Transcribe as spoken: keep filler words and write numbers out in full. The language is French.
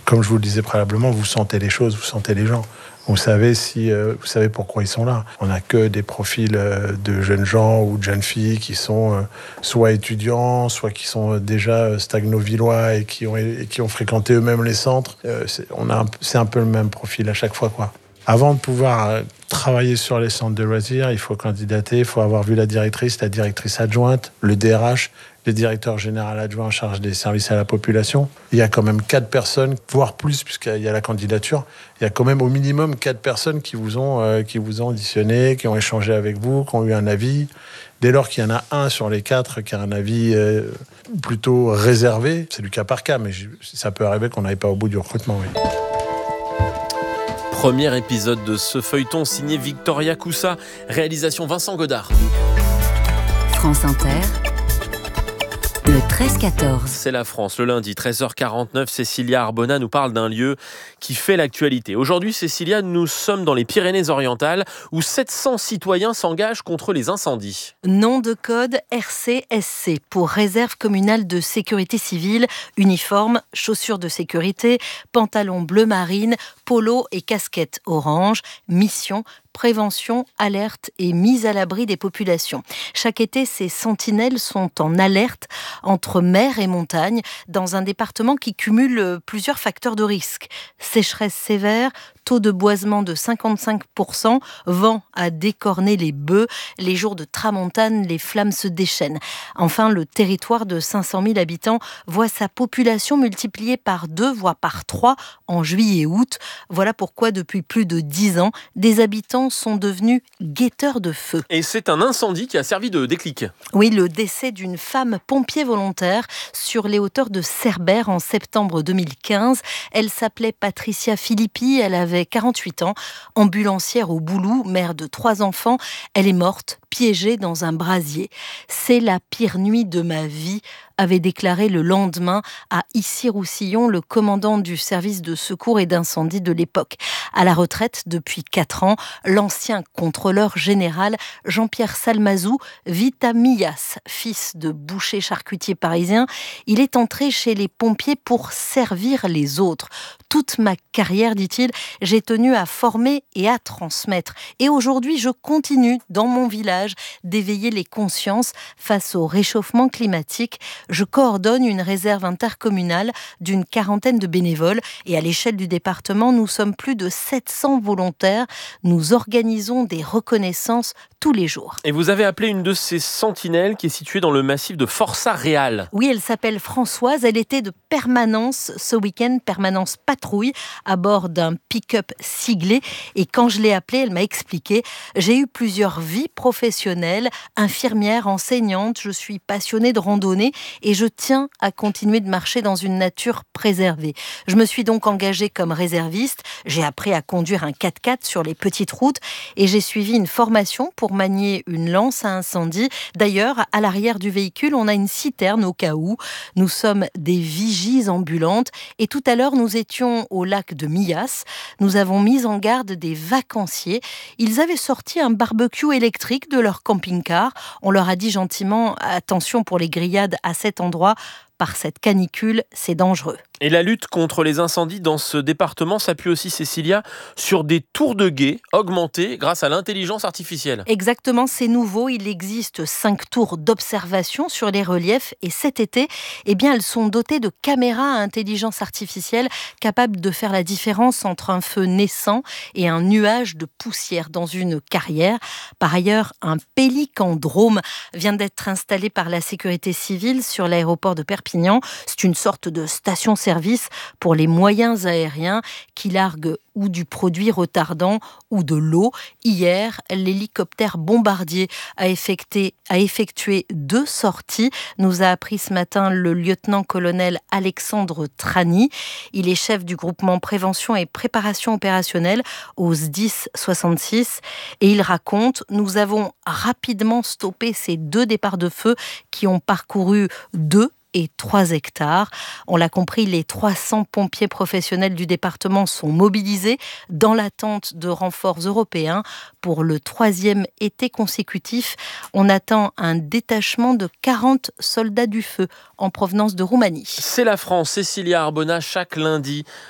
comme je vous le disais préalablement, vous sentez les choses, vous sentez les gens. Vous savez, si, euh, vous savez pourquoi ils sont là. On n'a que des profils euh, de jeunes gens ou de jeunes filles qui sont euh, soit étudiants, soit qui sont euh, déjà euh, stagno-villois et qui ont, et qui ont fréquenté eux-mêmes les centres. Euh, c'est, on a un, c'est un peu le même profil à chaque fois, quoi. Avant de pouvoir euh, travailler sur les centres de loisirs, il faut candidater, il faut avoir vu la directrice, la directrice adjointe, le D R H, le directeur général adjoint en charge des services à la population. Il y a quand même quatre personnes, voire plus, puisqu'il y a la candidature. Il y a quand même au minimum quatre personnes qui vous ont, euh, qui vous ont auditionné, qui ont échangé avec vous, qui ont eu un avis. Dès lors qu'il y en a un sur les quatre qui a un avis euh, plutôt réservé, c'est du cas par cas, mais ça peut arriver qu'on n'aille pas au bout du recrutement, oui. Premier épisode de ce feuilleton signé Victoria Coussa, réalisation Vincent Godard. France Inter, le treize quatorze. C'est la France, le lundi, treize heures quarante-neuf, Cécilia Arbona nous parle d'un lieu qui fait l'actualité. Aujourd'hui, Cécilia, nous sommes dans les Pyrénées-Orientales où sept cents citoyens s'engagent contre les incendies. Nom de code R C S C pour Réserve communale de sécurité civile, uniforme, chaussures de sécurité, pantalon bleu marine, polo et casquette orange, mission prévention, alerte et mise à l'abri des populations. Chaque été, ces sentinelles sont en alerte entre mer et montagne dans un département qui cumule plusieurs facteurs de risque. Sécheresse sévère, taux de boisement de cinquante-cinq pour cent, vent à décorner les bœufs, les jours de tramontane, les flammes se déchaînent. Enfin, le territoire de cinq cent mille habitants voit sa population multipliée par deux, voire par trois en juillet et août. Voilà pourquoi, depuis plus de dix ans, des habitants sont devenus guetteurs de feu. Et c'est un incendie qui a servi de déclic. Oui, le décès d'une femme pompier volontaire sur les hauteurs de Cerbère en septembre deux mille quinze. Elle s'appelait Patricia Filippi, elle avait quarante-huit ans, ambulancière au Boulou, mère de trois enfants. Elle est morte, piégée dans un brasier. C'est la pire nuit de ma vie, avait déclaré le lendemain à Issy-Roussillon le commandant du service de secours et d'incendie de l'époque. À la retraite depuis quatre ans, l'ancien contrôleur général Jean-Pierre Salmazou vit à Millas, fils de boucher charcutier parisien. Il est entré chez les pompiers pour servir les autres. Toute ma carrière, dit-il, j'ai tenu à former et à transmettre. Et aujourd'hui, je continue dans mon village d'éveiller les consciences face au réchauffement climatique. Je coordonne une réserve intercommunale d'une quarantaine de bénévoles et à l'échelle du département, nous sommes plus de sept cents volontaires. Nous organisons des reconnaissances tous les jours. Et vous avez appelé une de ces sentinelles qui est située dans le massif de Forçat Réal. Oui, elle s'appelle Françoise. Elle était de permanence ce week-end, permanence patrouille, à bord d'un pick-up siglé. Et quand je l'ai appelée, elle m'a expliqué « J'ai eu plusieurs vies professionnelles, infirmière, enseignante, je suis passionnée de randonnée et je tiens à continuer de marcher dans une nature préservée. Je me suis donc engagée comme réserviste, j'ai appris à conduire un quatre-quatre sur les petites routes et j'ai suivi une formation pour manier une lance à incendie. D'ailleurs, à l'arrière du véhicule, on a une citerne au cas où. Nous sommes des vigies ambulantes et tout à l'heure, nous étions au lac de Millas. Nous avons mis en garde des vacanciers. Ils avaient sorti un barbecue électrique de leur camping-car. On leur a dit gentiment, attention pour les grillades à cet endroit, par cette canicule, c'est dangereux. Et la lutte contre les incendies dans ce département s'appuie aussi, Cécilia, sur des tours de guet augmentées grâce à l'intelligence artificielle. Exactement, c'est nouveau. Il existe cinq tours d'observation sur les reliefs et cet été, eh bien, elles sont dotées de caméras à intelligence artificielle capables de faire la différence entre un feu naissant et un nuage de poussière dans une carrière. Par ailleurs, un pélicandrome vient d'être installé par la sécurité civile sur l'aéroport de Perpignan. C'est une sorte de station-service pour les moyens aériens qui larguent ou du produit retardant ou de l'eau. Hier, l'hélicoptère bombardier a effectué, a effectué deux sorties, nous a appris ce matin le lieutenant-colonel Alexandre Trani. Il est chef du groupement prévention et préparation opérationnelle au S D I S soixante-six et il raconte « Nous avons rapidement stoppé ces deux départs de feu qui ont parcouru deux et trois hectares. On l'a compris, les trois cents pompiers professionnels du département sont mobilisés dans l'attente de renforts européens. Pour le troisième été consécutif, on attend un détachement de quarante soldats du feu en provenance de Roumanie. C'est la France, Cécilia Arbona, chaque lundi